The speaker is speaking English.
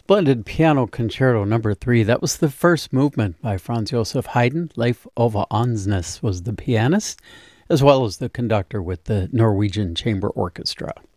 Splendid Piano Concerto Number 3. That was the first movement by Franz Joseph Haydn. Leif Ove Ansnes was the pianist, as well as the conductor with the Norwegian Chamber Orchestra.